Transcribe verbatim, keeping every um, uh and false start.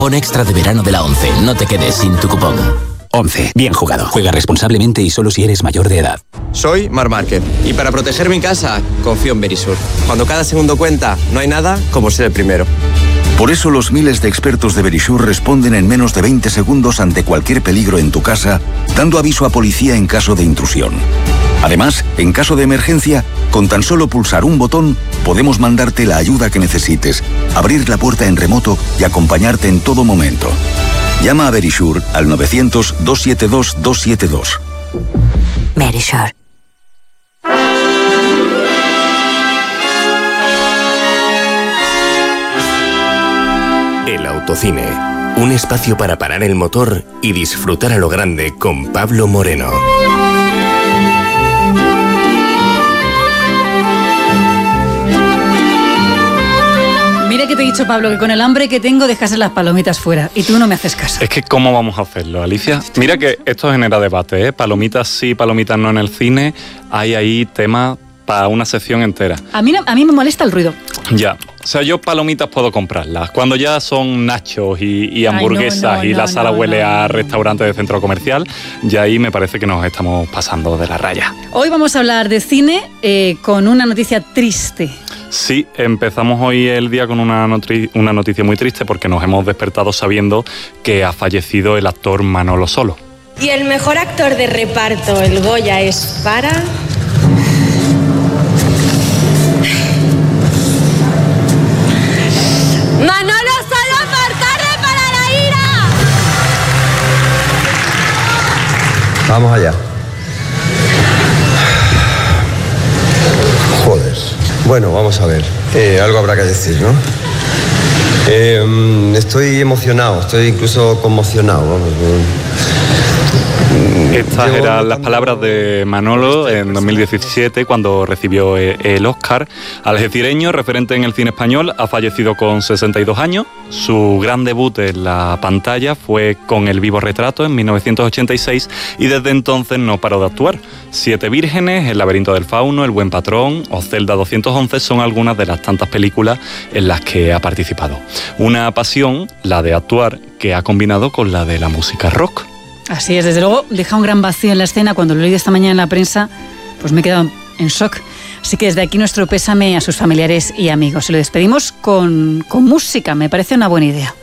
Cupón extra de verano de la ONCE. No te quedes sin tu cupón. ONCE. Bien jugado. Juega responsablemente y solo si eres mayor de edad. Soy Mar Márquez y para proteger mi casa confío en Verisur. Cuando cada segundo cuenta, no hay nada como ser el primero. Por eso los miles de expertos de Verisur responden en menos de veinte segundos ante cualquier peligro en tu casa, dando aviso a policía en caso de intrusión. Además, en caso de emergencia, con tan solo pulsar un botón, podemos mandarte la ayuda que necesites, abrir la puerta en remoto y acompañarte en todo momento. Llama a Verisur al novecientos, doscientos setenta y dos, doscientos setenta y dos. Verisur. El Autocine, un espacio para parar el motor y disfrutar a lo grande con Pablo Moreno. Mira que te he dicho, Pablo, que con el hambre que tengo dejas las palomitas fuera y tú no me haces caso. Es que ¿cómo vamos a hacerlo, Alicia? Mira que esto genera debate, ¿eh? Palomitas sí, palomitas no en el cine. Hay ahí temas para una sección entera. A mí, a mí me molesta el ruido. Ya, o sea, yo palomitas puedo comprarlas. Cuando ya son nachos y, y hamburguesas Ay, no, no, y la no, sala no, huele no, a restaurante de centro comercial, ya ahí me parece que nos estamos pasando de la raya. Hoy vamos a hablar de cine eh, con una noticia triste. Sí, empezamos hoy el día con una, notri- una noticia muy triste porque nos hemos despertado sabiendo que ha fallecido el actor Manolo Solo. Y el mejor actor de reparto, el Goya, es para... ¡Manolo Solo por Tarde para la Ira! Vamos allá. Joder. Bueno, vamos a ver. Eh, algo habrá que decir, ¿no? Eh, estoy emocionado, estoy incluso conmocionado. Vamos. Estas eran las palabras de Manolo en dos mil diecisiete cuando recibió el Oscar. Algecireño, referente en el cine español, ha fallecido con sesenta y dos años. Su gran debut en la pantalla fue con El vivo retrato en mil novecientos ochenta y seis y desde entonces no paró de actuar. Siete vírgenes, El laberinto del fauno, El buen patrón o Celda doscientos once son algunas de las tantas películas en las que ha participado. Una pasión, la de actuar, que ha combinado con la de la música rock. Así es, desde luego deja un gran vacío en la escena. Cuando lo leí esta mañana en la prensa, pues me he quedado en shock. Así que desde aquí nuestro pésame a sus familiares y amigos. Y lo despedimos con, con música, me parece una buena idea.